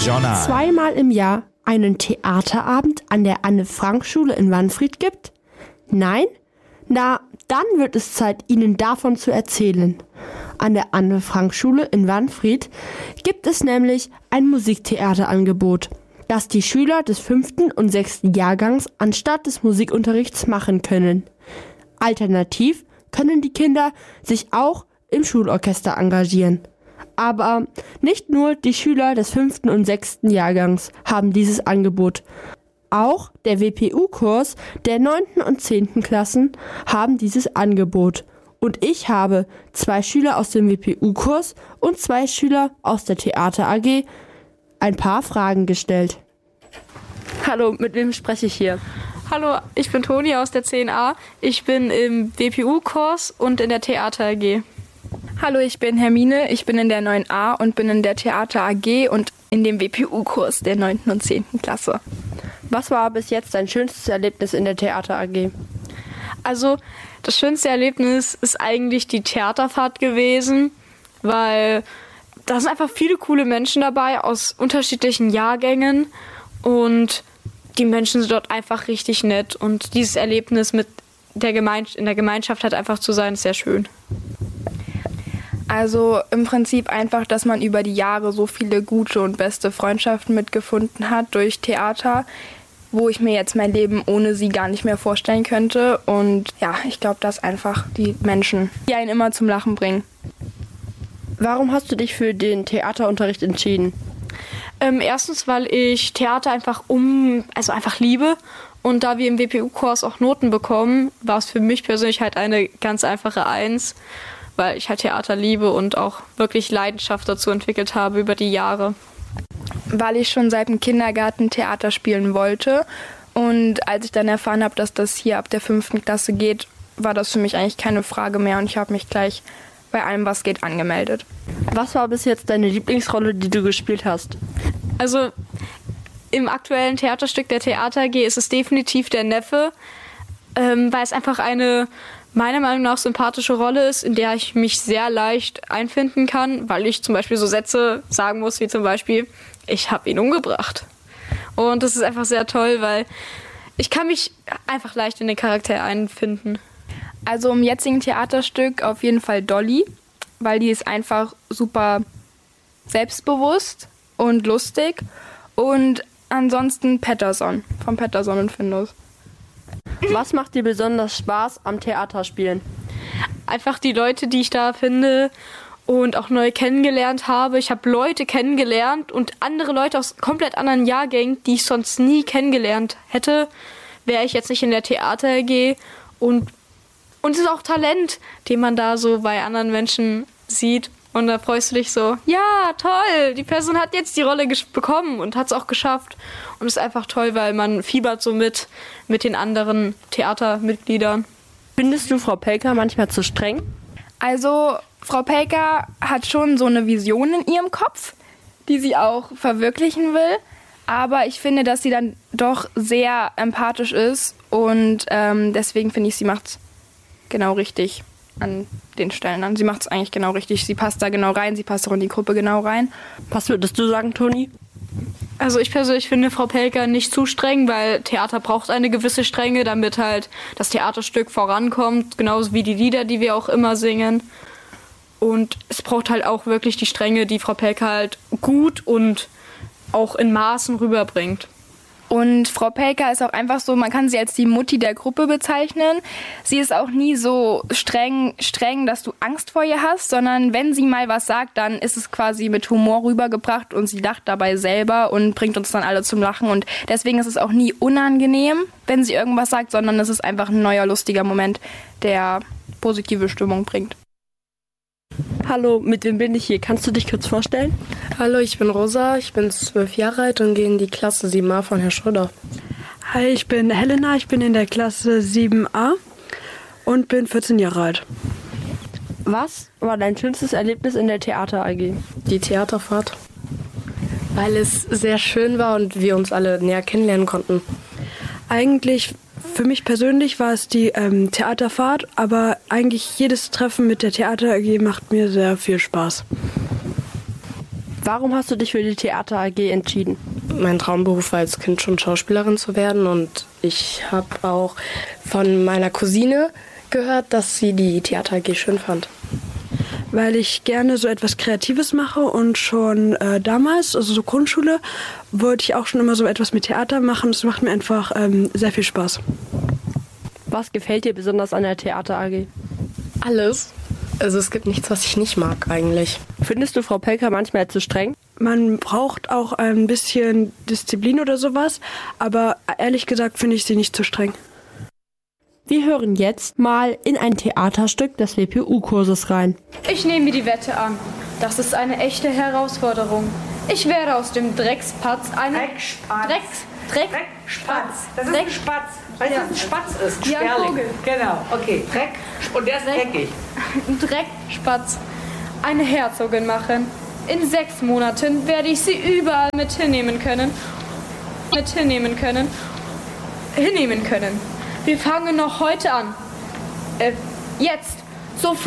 Journal. Zweimal im Jahr einen Theaterabend an der Anne-Frank-Schule in Wanfried gibt? Nein? Na, dann wird es Zeit, Ihnen davon zu erzählen. An der Anne-Frank-Schule in Wanfried gibt es nämlich ein Musiktheaterangebot, das die Schüler des 5. und 6. Jahrgangs anstatt des Musikunterrichts machen können. Alternativ können die Kinder sich auch im Schulorchester engagieren. Aber nicht nur die Schüler des 5. und 6. Jahrgangs haben dieses Angebot. Auch der WPU-Kurs der 9. und 10. Klassen haben dieses Angebot. Und ich habe 2 Schüler aus dem WPU-Kurs und 2 Schüler aus der Theater AG ein paar Fragen gestellt. Hallo, mit wem spreche ich hier? Hallo, ich bin Toni aus der 10a. Ich bin im WPU-Kurs und in der Theater AG. Hallo, ich bin Hermine. Ich bin in der 9a und bin in der Theater AG und in dem WPU-Kurs der 9. und 10. Klasse. Was war bis jetzt dein schönstes Erlebnis in der Theater AG? Also, das schönste Erlebnis ist eigentlich die Theaterfahrt gewesen, weil da sind einfach viele coole Menschen dabei aus unterschiedlichen Jahrgängen und die Menschen sind dort einfach richtig nett und dieses Erlebnis mit in der Gemeinschaft halt einfach zu sein, ist sehr schön. Also im Prinzip einfach, dass man über die Jahre so viele gute und beste Freundschaften mitgefunden hat durch Theater, wo ich mir jetzt mein Leben ohne sie gar nicht mehr vorstellen könnte. Und ja, ich glaube, dass einfach die Menschen, die einen immer zum Lachen bringen. Warum hast du dich für den Theaterunterricht entschieden? Erstens, weil ich Theater einfach liebe. Und da wir im WPU-Kurs auch Noten bekommen, war es für mich persönlich halt eine ganz einfache 1, weil ich halt Theater liebe und auch wirklich Leidenschaft dazu entwickelt habe über die Jahre. Weil ich schon seit dem Kindergarten Theater spielen wollte. Und als ich dann erfahren habe, dass das hier ab der 5. Klasse geht, war das für mich eigentlich keine Frage mehr. Und ich habe mich gleich bei allem, was geht, angemeldet. Was war bis jetzt deine Lieblingsrolle, die du gespielt hast? Also im aktuellen Theaterstück der Theater AG ist es definitiv der Neffe, weil es einfach eine meiner Meinung nach sympathische Rolle ist, in der ich mich sehr leicht einfinden kann, weil ich zum Beispiel so Sätze sagen muss, wie zum Beispiel, ich habe ihn umgebracht. Und das ist einfach sehr toll, weil ich kann mich einfach leicht in den Charakter einfinden. Also im jetzigen Theaterstück auf jeden Fall Dolly, weil die ist einfach super selbstbewusst und lustig. Und ansonsten Pettersson, von Pettersson und Findus. Was macht dir besonders Spaß am Theaterspielen? Einfach die Leute, die ich da finde und auch neu kennengelernt habe. Ich habe Leute kennengelernt und andere Leute aus komplett anderen Jahrgängen, die ich sonst nie kennengelernt hätte, wäre ich jetzt nicht in der Theater AG. Und es ist auch Talent, den man da so bei anderen Menschen sieht. Und da freust du dich so, ja, toll, die Person hat jetzt die Rolle bekommen und hat es auch geschafft. Und es ist einfach toll, weil man fiebert so mit den anderen Theatermitgliedern. Findest du Frau Pelker manchmal zu streng? Also Frau Pelker hat schon so eine Vision in ihrem Kopf, die sie auch verwirklichen will. Aber ich finde, dass sie dann doch sehr empathisch ist. Und deswegen finde ich, sie macht es genau richtig an den Stellen an. Sie macht es eigentlich genau richtig. Sie passt da genau rein, sie passt auch in die Gruppe genau rein. Was würdest du sagen, Toni? Also ich persönlich finde Frau Pelker nicht zu streng, weil Theater braucht eine gewisse Strenge, damit halt das Theaterstück vorankommt, genauso wie die Lieder, die wir auch immer singen. Und es braucht halt auch wirklich die Strenge, die Frau Pelker halt gut und auch in Maßen rüberbringt. Und Frau Pelker ist auch einfach so, man kann sie als die Mutti der Gruppe bezeichnen. Sie ist auch nie so streng, dass du Angst vor ihr hast, sondern wenn sie mal was sagt, dann ist es quasi mit Humor rübergebracht und sie lacht dabei selber und bringt uns dann alle zum Lachen. Und deswegen ist es auch nie unangenehm, wenn sie irgendwas sagt, sondern es ist einfach ein neuer, lustiger Moment, der positive Stimmung bringt. Hallo, mit wem bin ich hier? Kannst du dich kurz vorstellen? Hallo, ich bin Rosa, ich bin 12 Jahre alt und gehe in die Klasse 7a von Herr Schröder. Hi, ich bin Helena, ich bin in der Klasse 7a und bin 14 Jahre alt. Was war dein schönstes Erlebnis in der Theater AG? Die Theaterfahrt, weil es sehr schön war und wir uns alle näher kennenlernen konnten. Eigentlich für mich persönlich war es die Theaterfahrt, aber eigentlich jedes Treffen mit der Theater AG macht mir sehr viel Spaß. Warum hast du dich für die Theater AG entschieden? Mein Traumberuf war als Kind schon Schauspielerin zu werden und ich habe auch von meiner Cousine gehört, dass sie die Theater AG schön fand. Weil ich gerne so etwas Kreatives mache und schon damals, also so Grundschule, wollte ich auch schon immer so etwas mit Theater machen. Es macht mir einfach sehr viel Spaß. Was gefällt dir besonders an der Theater AG? Alles. Also es gibt nichts, was ich nicht mag eigentlich. Findest du Frau Pelker manchmal zu streng? Man braucht auch ein bisschen Disziplin oder sowas, aber ehrlich gesagt finde ich sie nicht zu streng. Wir hören jetzt mal in ein Theaterstück des WPU-Kurses rein. Ich nehme die Wette an. Das ist eine echte Herausforderung. Ich werde aus dem Dreckspatz einen... Dreckspatz. Das ist ein Spatz. Weißt du, was ein Spatz ist? Ein Ja, ein Sperling. Vogel. Genau, okay. Dreck. Und der ist dreckig. Ein Dreckspatz. Eine Herzogin machen. In 6 Monaten werde ich sie überall mit hinnehmen können. Wir fangen noch heute an. Jetzt. Sofort.